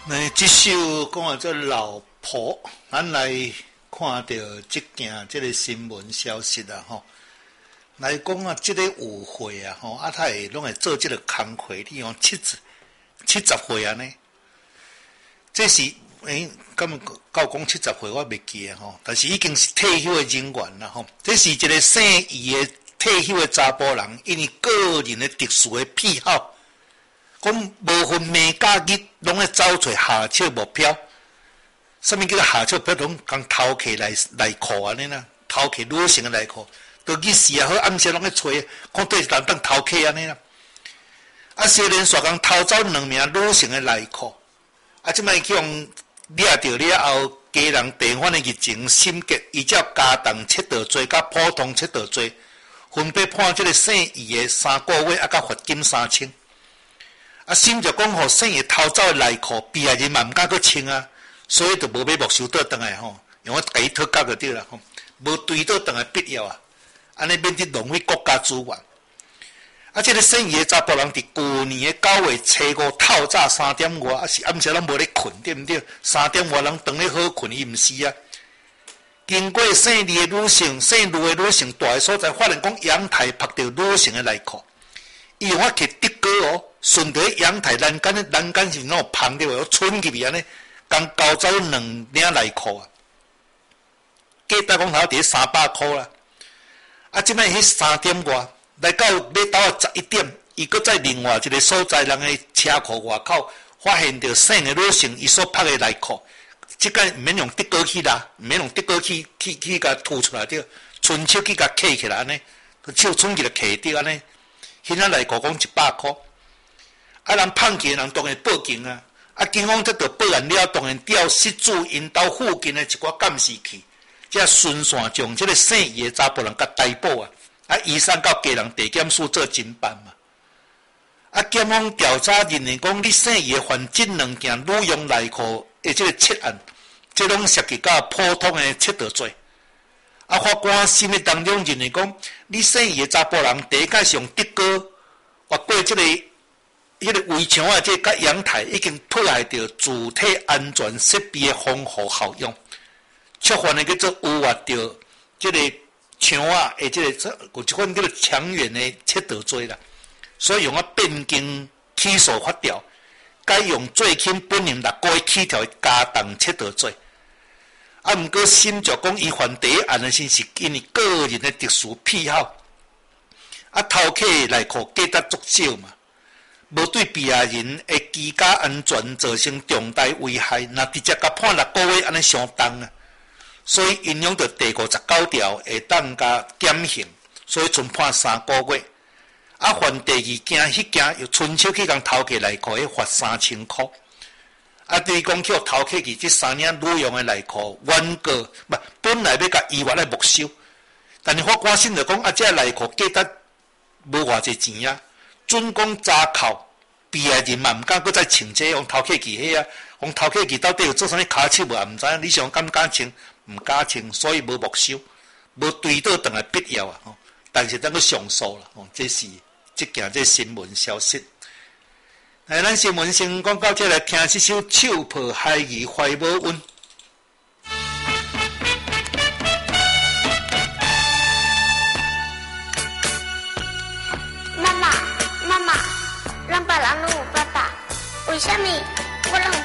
这首讲做老婆，咱来看到这件这个新闻消息啦吼。来讲啊，这个舞会啊吼，他会拢会做这个工课，你讲70岁啊呢？这是敢到讲70岁我袂记啊吼，但是已经是退休的人员啦吼。这是一个姓余的退休的查甫人，因为个人的特殊的癖好。讲无分暝假日，拢咧走找下手目标。什么叫做下手目标？拢讲偷客内裤安尼啦，偷客女性的内裤，到日时啊好，暗时拢咧找，看对人当偷客安尼啦。啊，小连续讲偷走2名女性的内裤，啊，即摆去用掠着了后，家人地方的疫情审结，依照加重窃盗罪甲普通窃盗罪，分别判这个姓余的3个月啊，甲罚金3000。啊，心就讲吼，姓余偷走的内裤，被害人嘛毋敢去穿啊，所以就无要没收倒转来吼，用我家己讨教就对啦吼，无追倒转来必要啊，安尼免得浪费国家资源。啊，这个姓余的查甫人伫去年的9月初5透早3点外，啊是暗时拢无咧困，对毋对？3点外人当咧好困，伊毋是啊。经过姓余的女性、姓卢的女性住的所在，发现讲阳台拍到女性的内裤，伊用我去德哥哦。顺着阳台栏杆是那种旁的，我伸入去安尼，刚交走2领内裤啊，价值讲头伫300块啦。啊，即摆迄3点外，来到要到11点，伊搁在另外一个所在人的车库外口，发现着姓的女性伊所拍的内裤，即个毋免用德哥去啦，毋免用德哥去甲吐出来着，伸手去甲揢起来安尼，手伸起来揢着安尼，迄仔内裤讲100块。啊，人碰见人当然报警啊！啊，警方这着报案了，当然调失主因兜附近的一寡监视器，才顺线将这个姓余的查甫人甲逮捕啊！啊，移送到家人地检署做侦办嘛。啊，检方调查认为讲，你姓余犯这2件女用内裤的这个窃案，这拢涉及到普通的窃盗罪。啊，法官审理当中认为讲，你姓余的查甫人第一届是用德哥越过这个。迄个围墙啊，这甲阳台已经破坏着主体安全设备的防护效用，触犯的叫做污蔑着这个墙啊，这个有一款叫做强远的窃盗罪啦，所以用变更起诉法条，改用最轻本刑6个月起跳的加重窃盗罪。啊，毋过审就讲伊犯第一案的时是因为个人的特殊癖好，啊偷客内裤价值足少嘛。无对被害人的居家安全造成重大危害，那直接甲判6个月，安尼相当啊！所以引用到第59条会当甲减刑，所以存判3个月。啊，犯第2件，迄件又伸手去共偷客内裤，迄罚3000块。啊，对于讲去偷客去这3领女用的内裤，原告本来要甲医院来没收，但是法官审就讲啊，这内裤价值无偌济钱啊。准讲查扣，被害人嘛毋敢搁再穿这用偷客去迄啊，用偷客去到底有做啥物骹手无也毋知影，你想敢穿？毋敢穿，所以无没收，无追倒转来必要啊！吼，但是咱个上诉啦，吼，这是件新闻消息。来，咱新闻先讲到这来听这首《手抱孩儿怀无温》。 妈妈，让爸爸问我爸爸，为什么我拢